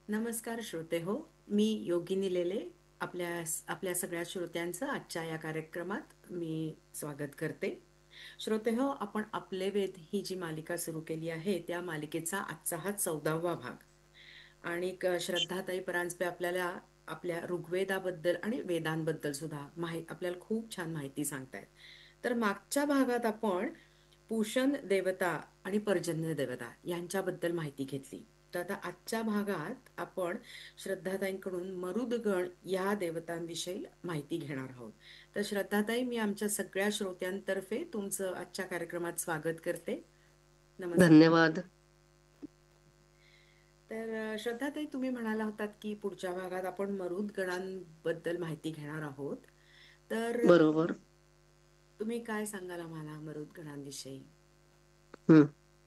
नमस्कार श्रोते हो. मी योगिनी लेले. आपल्या आपल्या सगळ्या श्रोत्यांचं आजच्या या कार्यक्रमात मी स्वागत करते. श्रोते हो, आपण आपले वेद ही जी मालिका सुरू केली आहे त्या मालिकेचा आजचा हा 14वा भाग. आणि श्रद्धाताई परांजपे आपल्याला आपल्या ऋग्वेदाबद्दल आणि वेदांबद्दल सुद्धा आपल्याला खूप छान माहिती सांगतायत. तर मागच्या भागात आपण पुषण देवता आणि पर्जन्य देवता यांच्याबद्दल माहिती घेतली. तर आता आजच्या भागात आपण श्रद्धाताईंकडून मरुदगण या देवतांविषयी माहिती घेणार आहोत. तर श्रद्धाताई, मी आमच्या सगळ्या श्रोत्यांतर्फे तुमचं आजच्या कार्यक्रमात स्वागत करते. नमस्कार. धन्यवाद. तर श्रद्धाताई, तुम्ही म्हणाला होतात की पुढच्या भागात आपण मरुदगणांबद्दल माहिती घेणार आहोत. तर बरोबर. तुम्ही काय सांगाल आम्हाला मरुदगणांविषयी? हं.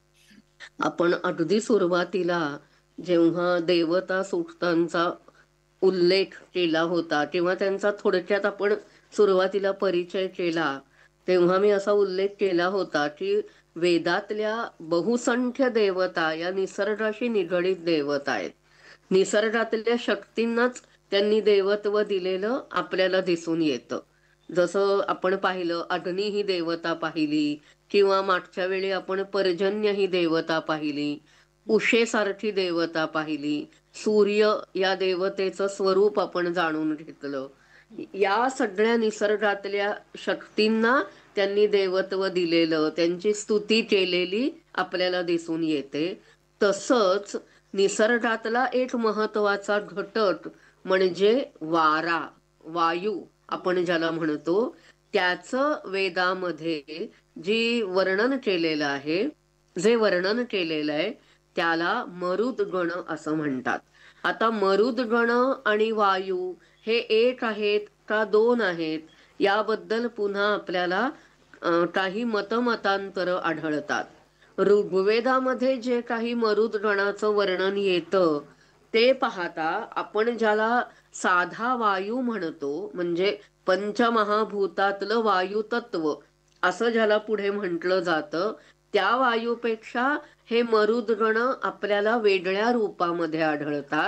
आपण अगदी सुरुवातीला जेव्हा देवता सूक्तांचा उल्लेख केला होता किंवा त्यांचा थोडक्यात आपण सुरुवातीला परिचय केला, तेव्हा मी असा उल्लेख केला होता की वेदातल्या बहुसंख्य देवता या निसर्गाशी निगडीत देवता आहेत. निसर्गातल्या शक्तींनाच त्यांनी देवत्व दिलेलं आपल्याला दिसून येतं. जसं आपण पाहिलं, अग्नी ही देवता पाहिली, किंवा मागच्या वेळी आपण पर्जन्य ही देवता पाहिली, उषेसारखी देवता पाहिली, सूर्य या देवतेचं स्वरूप आपण जाणून घेतलं. या सगळ्या निसर्गातल्या शक्तींना त्यांनी देवत्व दिलेलं, त्यांची स्तुती केलेली आपल्याला दिसून येते. तसंच निसर्गातला एक महत्वाचा घटक म्हणजे वारा, वायू आपण ज्याला म्हणतो, त्याचं वेदामध्ये जी वर्णन केलेलं आहे, जे वर्णन केलेलं आहे त्याला मरुदगण असं म्हणतात. आता मरुदगण आणि वायू हे एक आहेत का दोन आहेत याबद्दल पुन्हा आपल्याला काही मतमतांतर आढळतात. ऋग्वेदामध्ये जे काही मरुदगणाचं वर्णन येतं ते पाहता आपण ज्याला साधा वायू म्हणतो, म्हणजे पंचमहाभूतातलं वायू तत्व असं ज्याला पुढे म्हटलं जातं, त्या वायूपेक्षा हे मरुदगण आपल्याला वेगळ्या रूपामध्ये आढळतात.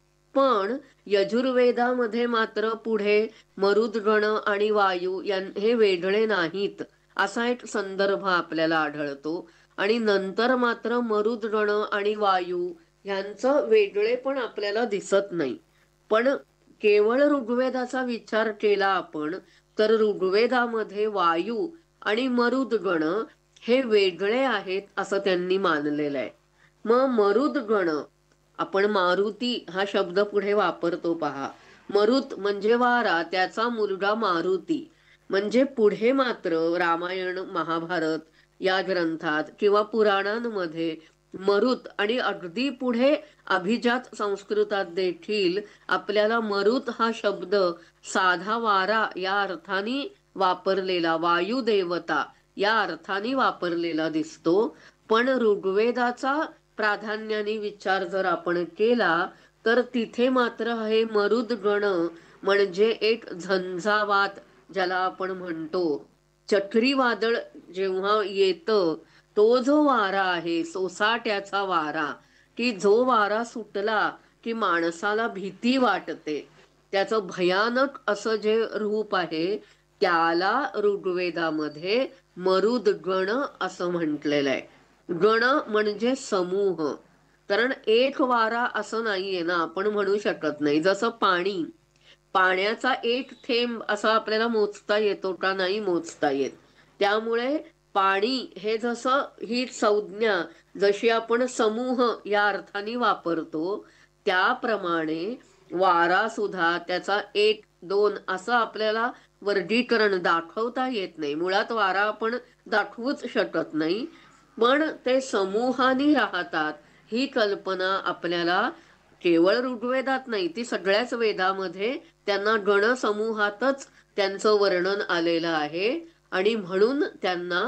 पण यजुर्वेदामध्ये मात्र पुढे मरुदगण आणि वायू हे वेगळे नाहीत असा एक संदर्भ आपल्याला आढळतो. आणि नंतर मात्र मरुदगण आणि वायू ह्यांचं वेगळे पण आपल्याला दिसत नाही. पण केवळ ऋग्वेदाचा विचार केला आपण तर ऋग्वेदामध्ये वायू आणि मरुदगण हे वेगळे आहेत असं त्यांनी मानलेलं आहे. मग मरुदगण, आपण मारुती हा शब्द पुढे वापरतो पहा. मरुत म्हणजे वारा, त्याचा मुलगा मारुती. म्हणजे पुढे मात्र रामायण महाभारत या ग्रंथात किंवा पुराणांमध्ये मरुत, आणि अगदी पुढे अभिजात संस्कृतात देखील आपल्याला मरुत हा शब्द साधा वारा या अर्थाने वापरलेला, वायुदेवता या अर्थाने वापरलेला दिसतो. पण ऋग्वेदाचा प्राधान्याने विचार जर आपण केला तर तिथे मात्र हे मरुदगण म्हणजे एक झंझावात ज्याला आपण म्हणतो, चक्रीवादळ जेव्हा येतं, तो जो वारा आहे सोसाट्याचा वारा, की जो वारा सुटला की माणसाला भीती वाटते, त्याचं भयानक असं जे रूप आहे त्याला ऋग्वेदामध्ये मरुदगण असं म्हटलेलं आहे. गण म्हणजे समूह. कारण एक वारा असं नाहीये ना, आपण म्हणू शकत नाही. जसं पाणी, पाण्याचा एक थेंब असा आपल्याला मोजता येतो का? नाही मोजता येत. त्यामुळे पाणी हे जसं ही संज्ञा जशी आपण समूह या अर्थाने वापरतो, त्याप्रमाणे वारा सुद्धा त्याचा एक दोन असं आपल्याला वर्गीकरण दाखवता येत नाही. मुळात वारा आपण दाखवूच शकत नाही, पण ते समूहाने राहतात ही कल्पना आपल्याला केवळ ऋग्वेदात नाही, ती सगळ्याच वेदामध्ये त्यांना गणसमूहातच त्यांचं वर्णन आलेलं आहे. आणि म्हणून त्यांना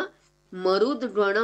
मरुदगण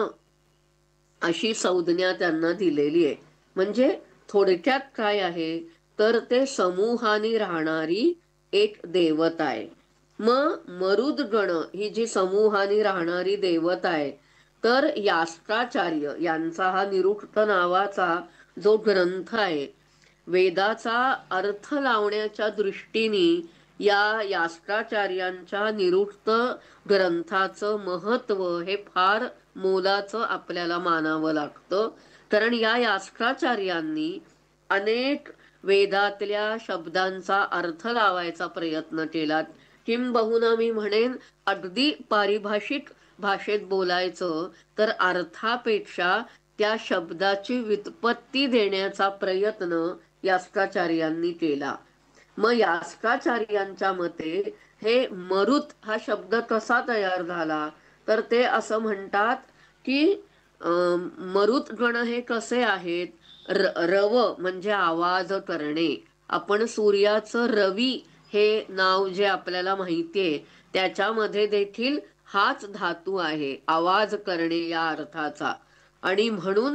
अशी संज्ञा त्यांना दिलेली आहे. म्हणजे थोडक्यात काय आहे तर ते समूहाने राहणारी एक देवता आहे. मग मरुदगण ही जी समूहाने राहणारी देवता आहे, तर यास्त्राचार्य यांचा हा निरुक्त नावाचा जो ग्रंथ आहे वेदाचा अर्थ लावण्याच्या दृष्टीने या यास्त्राचार्यांच्या निरुक्त ग्रंथाचं महत्व हे फार मोलाचं आपल्याला मानावं लागतं. कारण या यास्त्राचार्यांनी अनेक वेदातल्या शब्दांचा अर्थ लावायचा प्रयत्न केला. किंबहुना मी म्हणेन अगदी पारिभाषिक भाषेत बोलायचं तर अर्थापेक्षा त्या शब्दाची व्युत्पत्ती देण्याचा प्रयत्न यास्काचार्यांनी केला. मग यास्काचार्यांच्या मते हे मरुत हा शब्द कसा तयार झाला तर ते असं म्हणतात की मरुत गण हे कसे आहेत. रव म्हणजे आवाज करणे. आपण सूर्याचं रवी हे नाव जे आपल्याला माहितीये त्याच्यामध्ये देखील हाच धातू आहे, आवाज करणे या अर्थाचा. आणि म्हणून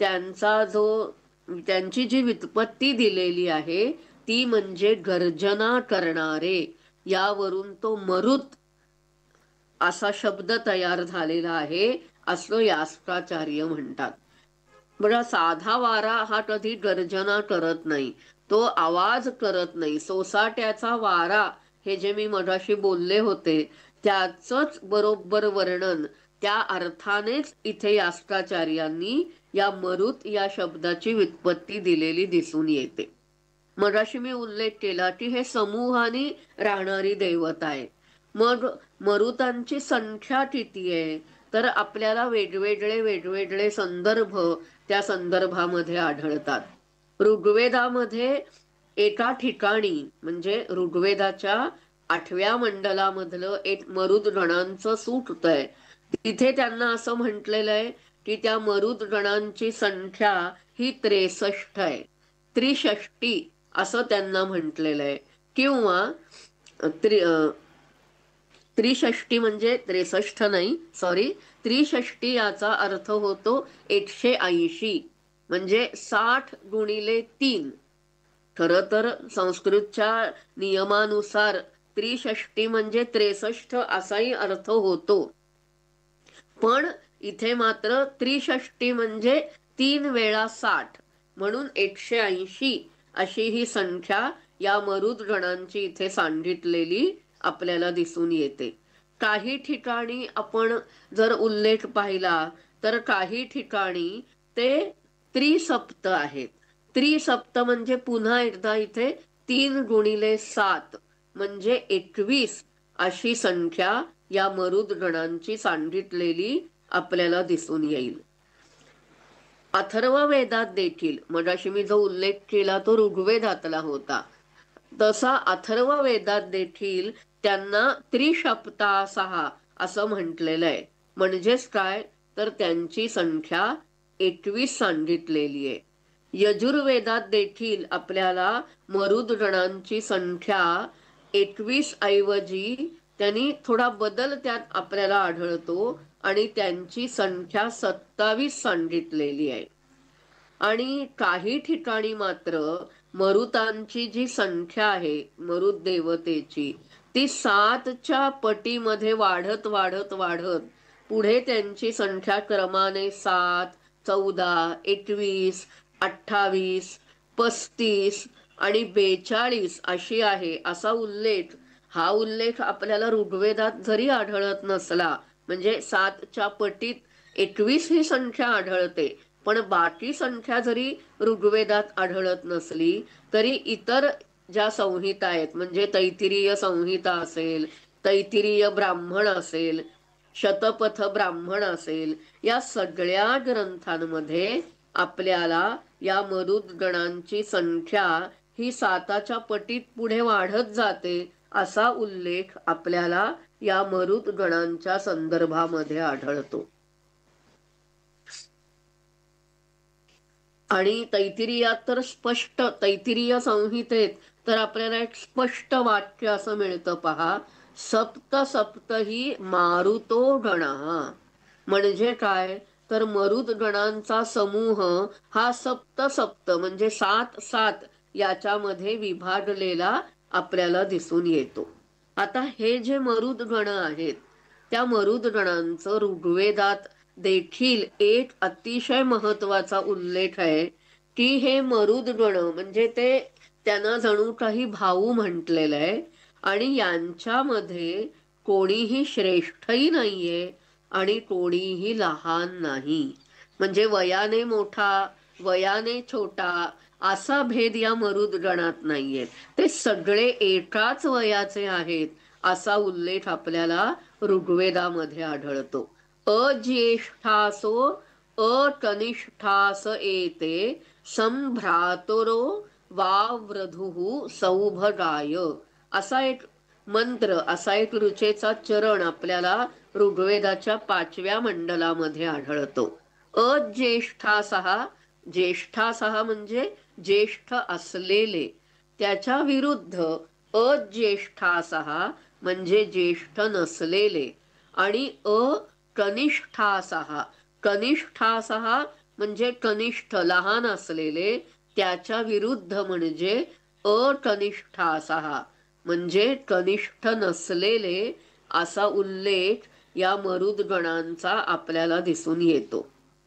त्यांची जी व्युत्पत्ती दिलेली आहे ती म्हणजे गर्जना करणारे. यावरून तो मरुत असा शब्द तयार झालेला आहे असं यास्काचार्य म्हणतात. बघा, साधा वारा हा कधी गर्जना करत नाही, तो आवाज करत नाही. सोसाट्याचा वारा हे जे मी मगाशी बोलले होते त्याचंच बरोबर वर्णन त्या अर्थानेच इथे यास्काचार्यांनी या मरुत या शब्दाची व्युत्पत्ती दिलेली दिसून येते. मगाशी मी उल्लेख केला की हे समूहाने राहणारी दैवत आहे. मग मरुतांची संख्या किती आहे तर आपल्याला वेगवेगळे संदर्भ त्या संदर्भामध्ये आढळतात. ऋग्वेदामध्ये एका ठिकाणी म्हणजे ऋग्वेदाच्या 8व्या मंडलामधलं एक मरुद गणांचं सूक्त आहे. तिथे त्यांना असं म्हटलेलं आहे की त्या मरुद गणांची संख्या ही 63 आहे. त्रिषष्टी असं त्यांना म्हटलेलं आहे. किंवा त्रिषष्टी म्हणजे 63 नाही, सॉरी, त्रिषष्टी याचा अर्थ होतो 180 म्हणजे 60 गुणिले 3. खर तर संस्कृतच्या नियमानुसार त्रिषष्टी म्हणजे 63 असाही अर्थ होतो. पण इथे मात्र त्रिषष्टी म्हणजे 3 वेळा 60 म्हणून 180 अशी ही संख्या या मरुद गणांची इथे सांगितलेली आपल्याला दिसून येते. काही ठिकाणी आपण जर उल्लेख पाहिला तर काही ठिकाणी ते त्रिसप्त आहेत. त्रिसप्त म्हणजे पुन्हा एकदा इथे 3 गुणिले 7 म्हणजे 21 अशी संख्या या मरुद गणांची सांगितलेली आपल्याला दिसून येईल. अथर्व वेदात देखील मगाशी मी जो उल्लेख केला तो ऋग्वेदातला होता, तसा अथर्व वेदात देखील त्यांना त्रिशप्तासहा असं म्हटलेलं आहे. म्हणजेच काय तर त्यांची संख्या 21 सांगितलेली आहे. यजुर्वेदात देखील आपल्याला मरुद गणांची संख्या 21 ऐवजी त्यांनी थोडा बदल त्यात आपल्याला आढळतो आणि त्यांची संख्या 27 सांगितलेली आहे. आणि काही ठिकाणी मात्र मरुतांची जी संख्या आहे मरुत देवतेची ती 7च्या पटीमध्ये वाढत वाढत वाढत पुढे त्यांची संख्या क्रमाने 7, 14, 21, 28, 35 आणि 42 अशी आहे. असा उल्लेख, हा उल्लेख आपल्याला ऋग्वेदात जरी आढळत नसला म्हणजे 7च्या पटीत 21 ही संख्या आढळते, पण बाकी संख्या जरी ऋग्वेदात आढळत नसली तरी इतर ज्या संहिता आहेत म्हणजे तैतिरीय संहिता असेल, तैतिरीय ब्राह्मण असेल, शतपथ ब्राह्मण असेल, या सगळ्या ग्रंथांमध्ये आपल्याला या मरुद गणांची संख्या ही 7च्या पटीत पुढे वाढत जाते असा उल्लेख आपल्याला या मरुद गणांच्या संदर्भामध्ये आढळतो. आणि तैतिरीयात तर स्पष्ट, तैतिरीय संहितेत तर आपल्याला एक स्पष्ट वाक्य असं मिळतं पहा, सप्त सप्त ही मारुतो गणः. म्हणजे काय तर मरुद गणांचा समूह हा सप्त सप्त म्हणजे 7 याच्यामध्ये विभागलेला आपल्याला दिसून येतो. आता हे जे मरुद गण आहेत त्या मरुद गणांचं ऋग्वेदात देखील एक अतिशय महत्वाचा उल्लेख आहे की हे मरुदगण म्हणजे ते त्यांना जणू काही भाऊ म्हटलेलं आहे आणि यांच्यामध्ये कोणीही श्रेष्ठही नाहीये आणि कोणीही लहान नाही. म्हणजे वयाने मोठा, वयाने छोटा असा भेद या मरुदगणात नाहीये. ते सगळे एकाच वयाचे आहेत असा उल्लेख आपल्याला ऋग्वेदामध्ये आढळतो. अज्येष्ठासो अकनिष्ठास एते संभ्रातरो वावृधुः सौभगाय असा एक मंत्र, असा एक ऋचेचा चरण आपल्याला ऋग्वेदाच्या 5व्या मंडलामध्ये आढळतो. अज्येष्ठासहा, ज्येष्ठासहा म्हणजे ज्येष्ठ असलेले, त्याच्या विरुद्ध अज्येष्ठासहा म्हणजे ज्येष्ठ नसलेले आणि अकनिष्ठासहा, कनिष्ठासहा म्हणजे कनिष्ठ लहान असलेले, त्याच्या विरुद्ध म्हणजे अकनिष्ठासहा म्हणजे कनिष्ठ नसलेले असा उल्लेख या मरुदगणांचा आपल्याला दिसून येतो.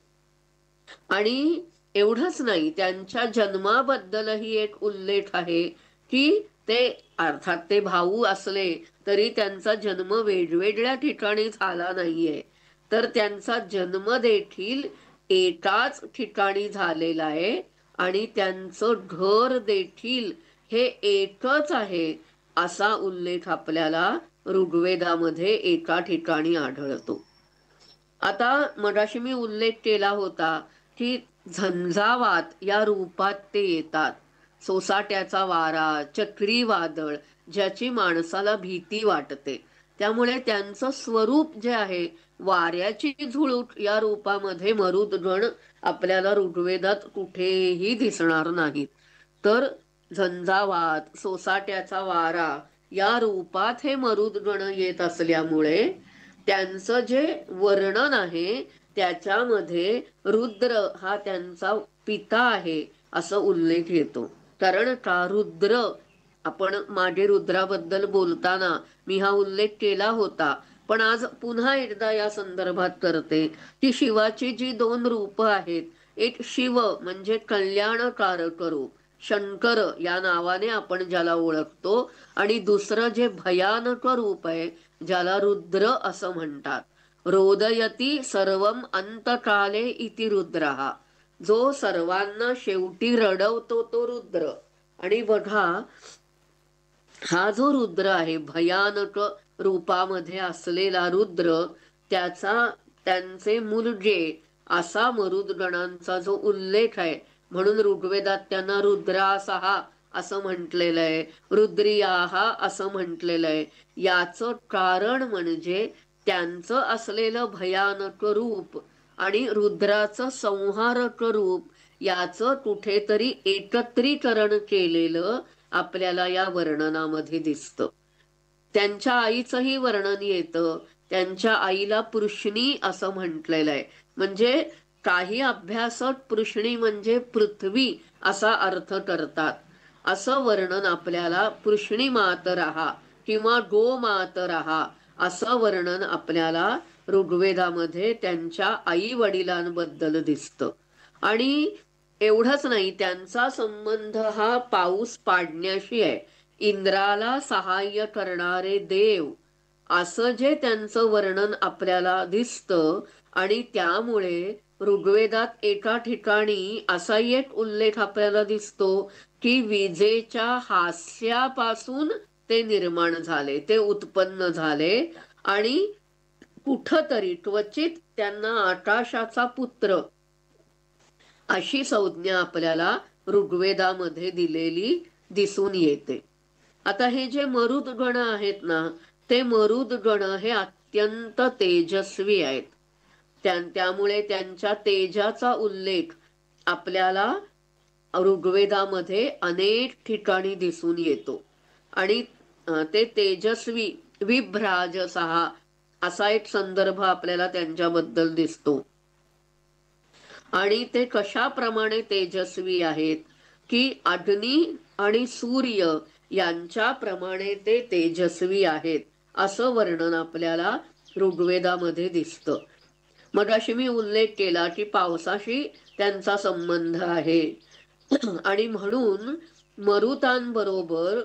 आणि एवढंच नाही, त्यांच्या जन्माबद्दलही एक उल्लेख आहे की ते अर्थात ते भाऊ असले तरी त्यांचा जन्म वेगवेगळ्या ठिकाणी झाला नाहीये, तर त्यांचा जन्म देखील एकाच ठिकाणी झालेला आहे आणि त्यांचं घर देखील हे एकच आहे असा उल्लेख आपल्याला ऋग्वेदामध्ये एका ठिकाणी आढळतो. आता मगाशी मी उल्लेख केला होता की झंझावात या रूपात ते येतात. सोसाट्याचा वारा, चक्रीवादळ, ज्याची माणसाला भीती वाटते. त्यामुळे त्यांचं स्वरूप जे आहे वाऱ्याची झुळूक या रूपामध्ये मरुदगण आपल्याला ऋग्वेदात कुठेही दिसणार नाहीत. तर झंझावात, सोसाट्याचा वारा या रूपात हे मरुदगण येत असल्यामुळे त्यांचं जे वर्णन आहे त्याच्यामध्ये रुद्र हा त्यांचा पिता आहे असं उल्लेख येतो. कारण का रुद्र, आपण मागे रुद्राबद्दल बोलताना मी हा उल्लेख केला होता, पण आज पुन्हा एकदा या संदर्भात करते की शिवाची जी 2 रूपं आहेत, एक शिव म्हणजे कल्याणकारक रूप, शंकर या नावाने आपण ज्याला ओळखतो, आणि दुसरं जे भयानक रूप आहे ज्याला रुद्र असं म्हणतात. रोदयती सर्वम अंतकाले इति रुद्रहा, जो सर्वांना शेवटी रडवतो तो रुद्र. आणि बघा, हा जो रुद्र आहे भयानक रूपामध्ये असलेला रुद्र, त्यांचे मुलगे असा मरुदगणांचा जो उल्लेख आहे, म्हणून ऋग्वेदात त्यांना रुद्रासहा असं म्हटलेलं आहे, रुद्रियाहा असं म्हटलेलं आहे. याचं कारण म्हणजे त्यांचं असलेलं भयानक रूप आणि रुद्राचं संहारक रूप याचं कुठेतरी एकत्रीकरण केलेलं आपल्याला या वर्णनामध्ये दिसतं. त्यांच्या आईचंही वर्णन येतं. त्यांच्या आईला पृश्नी असं म्हटलेलं आहे. म्हणजे काही अभ्यासक पृश्नी म्हणजे पृथ्वी असा अर्थ करतात. असं वर्णन आपल्याला पृश्नी मातरहा किंवा गोमातरहा असं वर्णन आपल्याला ऋग्वेदामध्ये त्यांच्या आई वडिलांबद्दल दिसतं. आणि एवढंच नाही, त्यांचा संबंध हा पाऊस पाडण्याशी आहे. इंद्राला सहाय्य करणारे देव असं जे त्यांचं वर्णन आपल्याला दिसतं. आणि त्यामुळे ऋग्वेदात एका ठिकाणी असाही एक उल्लेख आपल्याला दिसतो की विजेच्या हास्यापासून ते निर्माण झाले, ते उत्पन्न झाले आणि कुठतरी क्वचित त्यांना आकाशाचा पुत्र अशी संज्ञा आपल्याला ऋग्वेदामध्ये दिलेली दिसून येते. आता हे जे मरुदगण आहेत ना, ते मरुदगण हे अत्यंत तेजस्वी आहेत. त्यामुळे त्यांच्या तेजाचा उल्लेख आपल्याला ऋग्वेदामध्ये अनेक ठिकाणी दिसून येतो. आणि ते तेजस्वी विभ्राजसहा असा एक संदर्भ आपल्याला त्यांच्याबद्दल दिसतो. आणि ते कशाप्रमाणे तेजस्वी आहेत की अग्नी आणि सूर्य यांच्याप्रमाणे ते तेजस्वी आहेत असं वर्णन आपल्याला ऋग्वेदामध्ये दिसतं. मगाशी मी उल्लेख केला की पावसाशी त्यांचा संबंध आहे. आणि म्हणून मरुतांबरोबर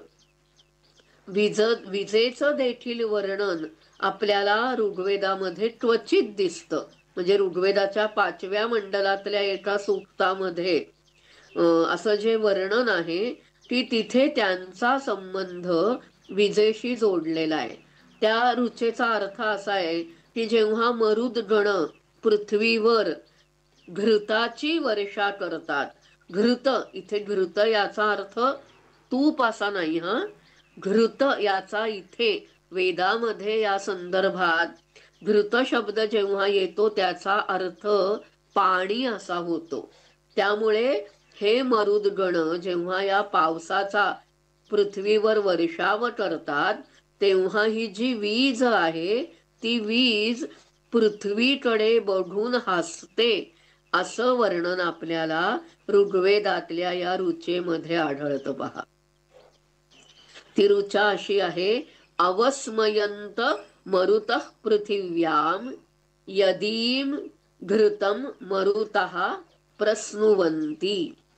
विजेचं देखील वर्णन आपल्याला ऋग्वेदामध्ये क्वचित दिसतं. म्हणजे ऋग्वेदाच्या 5व्या मंडलातल्या एका सूक्तामध्ये असं जे वर्णन आहे की तिथे त्यांचा संबंध विजेशी जोडलेला आहे. त्या ऋचेचा अर्थ असा आहे की जेव्हा मरुदगण पृथ्वीवर घृताची वर्षा करतात. घृत इथे घृत याचा अर्थ तूप असा नाही हा. घृत याचा इथे वेदामध्ये या संदर्भात घृत शब्द जेव्हा येतो त्याचा अर्थ पाणी असा होतो. त्यामुळे हे मरुदगण जेव्हा या पावसाचा पृथ्वीवर वर्षाव करतात तेव्हा ही जी वीज आहे ती वीज पृथ्वीकडे बघून हसते असं वर्णन आपल्याला ऋग्वेदातल्या या ऋचेमध्ये आढळतं पहा. ती ऋचा अशी आहे, अवस्मयंत मरुतः पृथिव्याम यदीम घृतम मरुतः प्रस्नुवंती.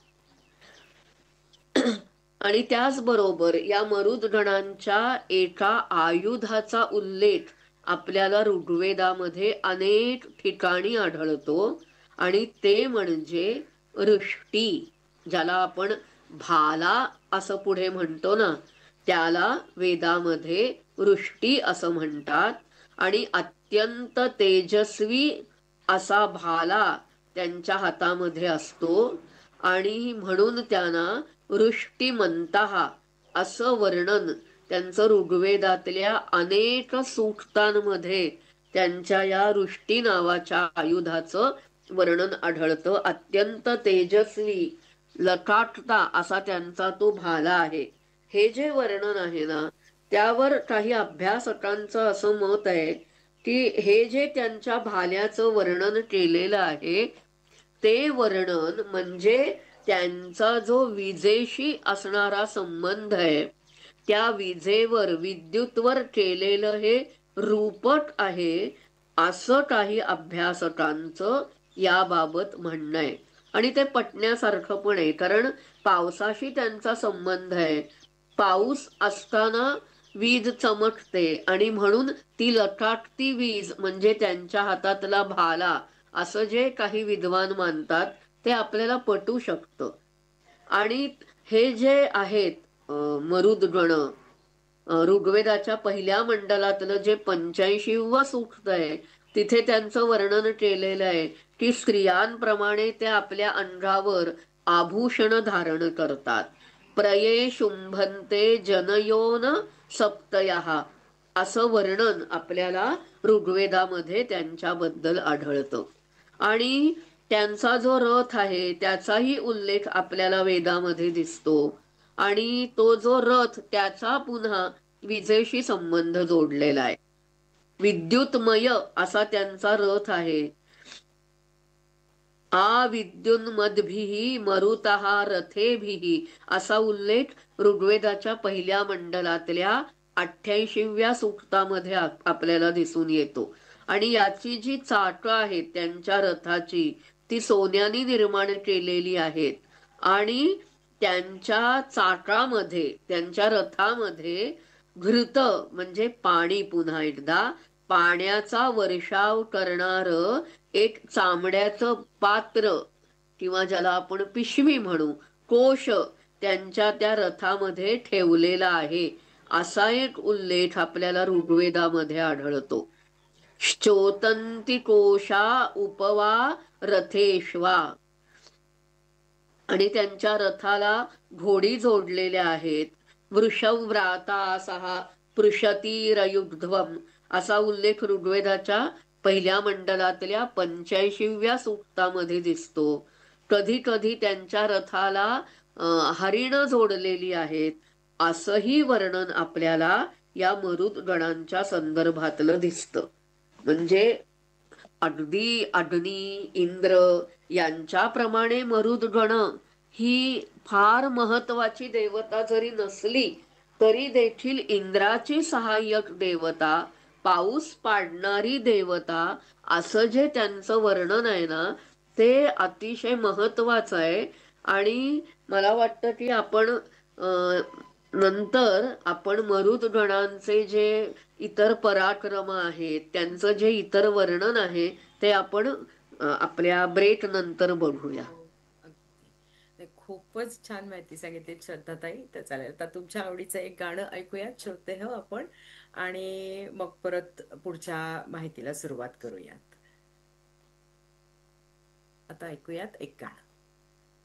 आणि त्याचबरोबर या मरुदगणांच्या एका आयुधाचा उल्लेख आपल्याला ऋग्वेदामध्ये अनेक ठिकाणी आढळतो आणि ते म्हणजे वृष्टी, ज्याला आपण भाला असं पुढे म्हणतो ना, त्याला वेदामध्ये वृष्टी असं म्हणतात. आणि अत्यंत तेजस्वी असा भाला त्यांच्या हातामध्ये असतो आणि म्हणून त्यांना वृष्टिमंतः असं वर्णन त्यांचं ऋग्वेदातल्या अनेक सूक्तांमध्ये त्यांच्या या वृष्टी नावाच्या आयुधाचं वर्णन आढळतं. अत्यंत तेजस्वी लटाटता असा त्यांचा तो भाला आहे. हे जे वर्णन आहे ना त्यावर काही अभ्यासकांचं असं मत आहे की हे जे त्यांच्या भाल्याचं वर्णन केलेलं आहे ते वर्णन म्हणजे त्यांचा जो विजेशी असणारा संबंध आहे त्या विजेवर विद्युतवर केलेलं हे रूपक आहे असं काही अभ्यासकांचं याबाबत म्हणणं आहे. आणि ते पटण्यासारखं पण आहे, कारण पावसाशी त्यांचा संबंध आहे. पाऊस असताना वीज चमकते आणि म्हणून ती लटाटती वीज म्हणजे त्यांच्या हातातला भाला असं जे काही विद्वान मानतात ते आपल्याला पटू शकतं. आणि हे जे आहेत मरुदगण ऋग्वेदाच्या पहिल्या मंडलातलं जे 85वं सूक्त आहे तिथे त्यांचं वर्णन केलेलं आहे की स्त्रियांप्रमाणे ते आपल्या अंगावर आभूषण धारण करतात. प्रये शुंभन्ते जनयोन सप्तयः असं वर्णन आपल्याला ऋग्वेदामध्ये त्यांच्याबद्दल आढळतं. आणि त्यांचा जो रथ आहे त्याचाही उल्लेख आपल्याला वेदामध्ये दिसतो आणि तो जो रथ त्याचा पुन्हा विजेशी संबंध जोडलेला आहे. विद्युतमय असा त्यांचा रथ आहे. आ विद्युन्मद्भिः मरुतः रथेभिः असा उल्लेख ऋग्वेदाच्या पहिल्या मंडलातल्या 88व्या सूक्तामध्ये आपल्याला दिसून येतो. आणि याची जी चाकं आहेत त्यांच्या रथाची ती सोन्याने निर्माण केलेली आहेत आणि त्यांच्या चाकामध्ये त्यांच्या रथामध्ये घृत म्हणजे पाणी, पुन्हा एकदा पाण्याचा वर्षाव करणार एक चामड्याचं पात्र किंवा ज्याला आपण पिशवी म्हणू, कोश त्यांच्या त्या रथामध्ये ठेवलेला आहे असा एक उल्लेख आपल्याला ऋग्वेदामध्ये आढळतो. श्चोतंती कोशा उपवा रथेश्वा. आणि त्यांच्या रथाला घोडी जोडलेल्या आहेत. वृषव्राता सहा पृषतीरयुग्ध्वम असा उल्लेख ऋग्वेदाच्या पहिल्या मंडलातल्या 85व्या सूक्तामध्ये दिसतो. कधी कधी त्यांच्या रथाला हरिण जोडलेली आहेत असंही वर्णन आपल्याला या मरुदगणांच्या संदर्भातलं दिसतं. म्हणजे अगदी अग्नी इंद्र यांच्याप्रमाणे मरुदगण ही फार महत्वाची देवता जरी नसली तरी देखील इंद्राची सहाय्यक देवता, पाऊस पाडणारी देवता असं जे त्यांचं वर्णन आहे ना ते अतिशय महत्वाचं आहे. आणि मला वाटतं की आपण नंतर आपण मरुदगणांचे जे इतर पराक्रम आहेत, त्यांचं जे इतर वर्णन आहे, ते आपण आपल्या ब्रेक नंतर बघूया. हो, अगदी. नाही, खूपच छान माहिती सांगितली श्रद्धाताई. तर चालेल, आता तुमच्या आवडीचं एक गाणं ऐकूयात श्रोते हो आपण, आणि मग परत पुढच्या माहितीला सुरुवात करूयात. आता ऐकूयात एक गाणं.